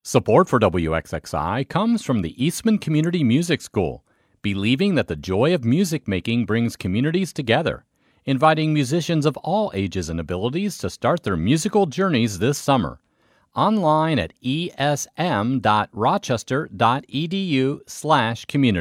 Support for WXXI comes from the Eastman Community Music School, believing that the joy of music making brings communities together, inviting musicians of all ages and abilities to start their musical journeys this summer. Online at esm.rochester.edu/community.